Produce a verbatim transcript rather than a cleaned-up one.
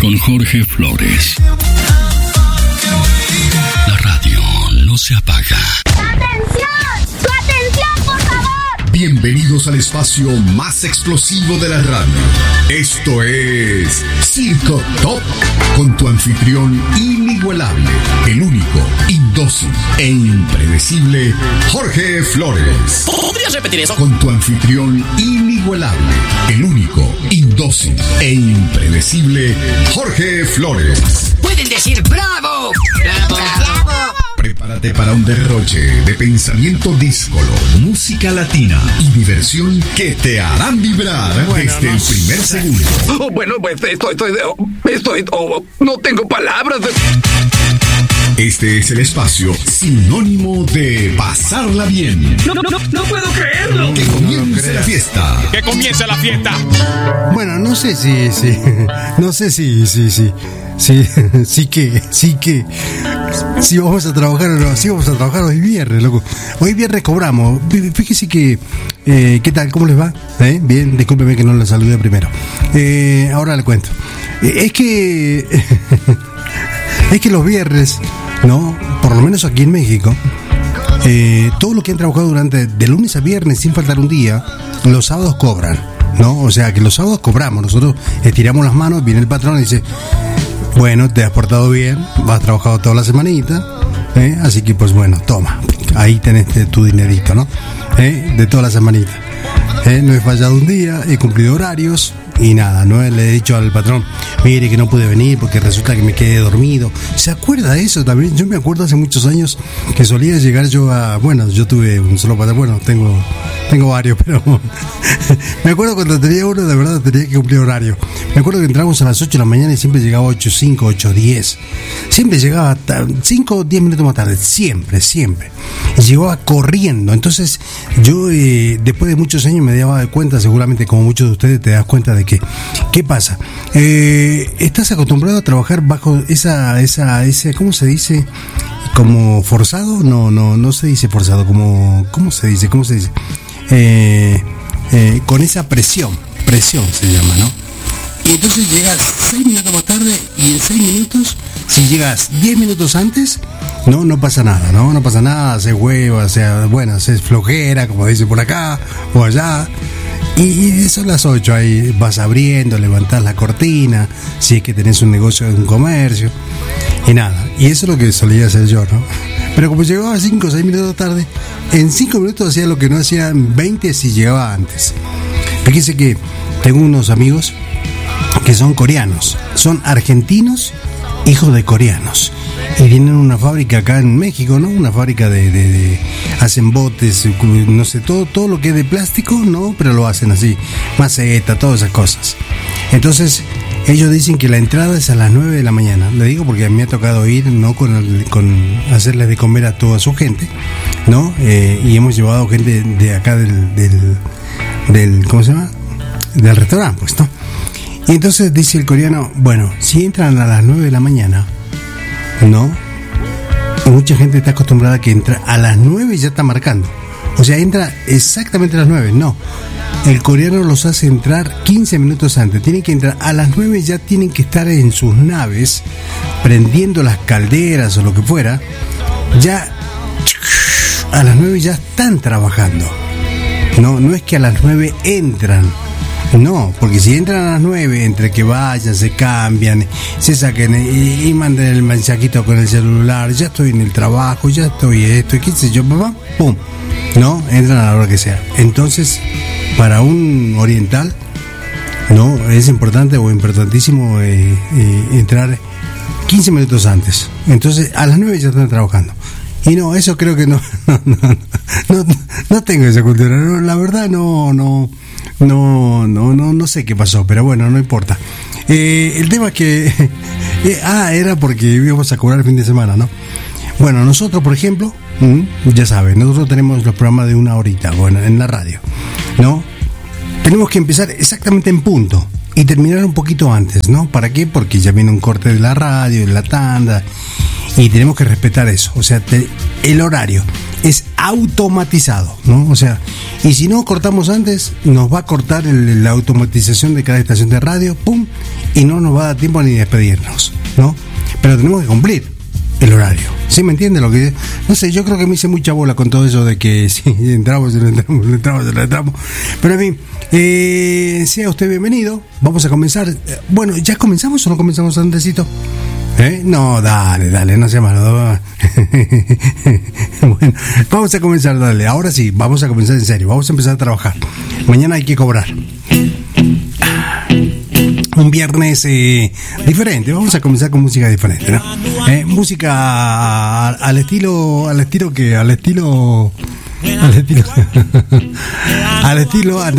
con Jorge Flores. La radio no se apaga. ¡Atención! ¡Su atención, por favor! Bienvenidos al espacio más explosivo de la radio. Esto es Circo Top, con tu anfitrión inigualable, el único, indócil e impredecible Jorge Flores. ¿Podrías repetir eso? Con tu anfitrión inigualable, el único, indócil e impredecible Jorge Flores. Pueden decir ¡bravo! ¡Bravo! ¡Bravo! Prepárate para un derroche de pensamiento díscolo, música latina y diversión que te harán vibrar bueno, desde no el primer sé. segundo. Oh, bueno, pues estoy, estoy, estoy, oh, no tengo palabras. Este es el espacio sinónimo de pasarla bien. No, no, no, no puedo creerlo. Que comience no la fiesta. Que comience la fiesta. Bueno, no sé si, si, no sé si, si, si, sí, sí que, sí que, si vamos a trabajar o no, si vamos a trabajar hoy viernes, loco. Hoy viernes cobramos. Fíjese que, eh, ¿qué tal? ¿Cómo les va? ¿Eh? Bien, discúlpeme que no les saludé primero. Eh, ahora le cuento. Eh, es que, es que los viernes, ¿no? Por lo menos aquí en México, eh, todo lo que han trabajado durante de lunes a viernes sin faltar un día, los sábados cobran, ¿no? O sea que los sábados cobramos, nosotros estiramos las manos, viene el patrón y dice, bueno, te has portado bien, has trabajado toda la semanita, ¿eh? Así que pues bueno, toma, ahí tenés tu dinerito, ¿no? ¿Eh? De toda la semanita. ¿Eh? No he fallado un día, he cumplido horarios. Y nada, no le he dicho al patrón, mire que no pude venir porque resulta que me quedé dormido. ¿Se acuerda de eso también? Yo me acuerdo hace muchos años que solía llegar yo a... Bueno, yo tuve un solo patrón, bueno, tengo tengo varios, pero... me acuerdo cuando tenía uno, de verdad tenía que cumplir horario. Me acuerdo que entrábamos a las ocho de la mañana y siempre llegaba a ocho cinco, ocho diez. Siempre llegaba cinco o diez minutos más tarde, siempre, siempre. Y llegaba corriendo. Entonces yo, eh, después de muchos años me daba cuenta, seguramente como muchos de ustedes te das cuenta de que, ¿qué pasa? Eh, ¿Estás acostumbrado a trabajar bajo esa, esa, ese, ¿cómo se dice? ¿Como forzado? No, no, no se dice forzado, como, ¿cómo se dice? ¿Cómo se dice? Eh, eh, con esa presión, presión se llama, ¿no? Y entonces llegas seis minutos más tarde y en seis minutos, si llegas diez minutos antes, no, no pasa nada, ¿no? No pasa nada, haces hueva, o sea, bueno, haces flojera, como dicen por acá o allá. Y son las ocho, ahí vas abriendo, levantás la cortina, si es que tenés un negocio, un comercio, y nada. Y eso es lo que solía hacer yo, ¿no? Pero como llegaba cinco o seis minutos tarde, en cinco minutos hacía lo que no hacían veinte si llegaba antes. Fíjese que tengo unos amigos que son coreanos, son argentinos, hijos de coreanos. Y tienen una fábrica acá en México, ¿no? Una fábrica de, de, de hacen botes, no sé, todo, todo lo que es de plástico, ¿no? Pero lo hacen así, maceta, todas esas cosas. Entonces, ellos dicen que la entrada es a las nueve de la mañana. Le digo porque a mí me ha tocado ir, ¿no? Con, el, con hacerles de comer a toda su gente, ¿no? Eh, y hemos llevado gente de acá del, del, del, ¿cómo se llama? Del restaurante, pues, ¿no? Y entonces dice el coreano, bueno, si entran a las nueve de la mañana, no, mucha gente está acostumbrada a que entra a las nueve y ya está marcando. O sea, entra exactamente a las nueve. No, el coreano los hace entrar quince minutos antes. Tienen que entrar a las nueve y ya tienen que estar en sus naves prendiendo las calderas o lo que fuera. Ya a las nueve ya están trabajando. No, no es que a las nueve entran. No, porque si entran a las nueve, entre que vayan, se cambian, se saquen y, y manden el mensajito con el celular, ya estoy en el trabajo, ya estoy esto, y qué sé yo, papá, pum, no, entran a la hora que sea. Entonces, para un oriental, no, es importante o importantísimo eh, eh, entrar quince minutos antes. Entonces, a las nueve ya están trabajando. Y no, eso creo que no, no, no, no, no, no tengo esa cultura, no, la verdad no, no. No, no, no, no sé qué pasó, pero bueno, no importa. Eh, el tema es que... Eh, ah, era porque íbamos a cobrar el fin de semana, ¿no? Bueno, nosotros, por ejemplo, mmm, ya saben, nosotros tenemos los programas de una horita, bueno, en la radio, ¿no? Tenemos que empezar exactamente en punto y terminar un poquito antes, ¿no? ¿Para qué? Porque ya viene un corte de la radio, de la tanda... y tenemos que respetar eso. O sea, te, el horario es automatizado, ¿no? O sea, y si no cortamos antes, nos va a cortar el, la automatización de cada estación de radio, pum, y no nos va a dar tiempo ni despedirnos, ¿no? Pero tenemos que cumplir el horario. ¿Sí me entiende lo que? No sé, yo creo que me hice mucha bola con todo eso de que sí, entramos, entramos, entramos, entramos. Pero en fin, eh, sea usted bienvenido. Vamos a comenzar. Bueno, ¿ya comenzamos o no comenzamos antesito? ¿Eh? No, dale, dale, no sea malo. Bueno, vamos a comenzar, dale. Ahora sí, vamos a comenzar en serio. Vamos a empezar a trabajar. Mañana hay que cobrar. Un viernes eh, diferente. Vamos a comenzar con música diferente, ¿no? Eh, música al estilo, al estilo que, al estilo, al estilo, al estilo.